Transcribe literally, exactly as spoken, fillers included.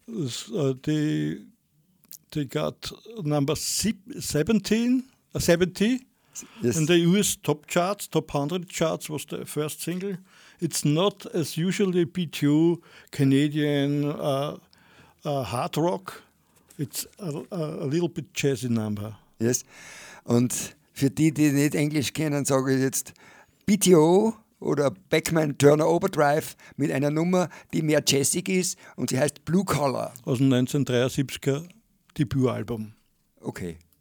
Das, uh, they, they got number seventeen, uh, seventy Yes. in the U S top charts, top one hundred charts was the first single. It's not as usually B T O, Canadian uh, uh, hard rock. It's a, a little bit jazzy number. Yes. Und für die, die nicht Englisch kennen, sage ich jetzt B T O oder Beckman Turner Overdrive mit einer Nummer, die mehr jazzig ist und sie heißt Blue Collar. Aus dem neunzehnhundertdreiundsiebziger Debütalbum. Okay.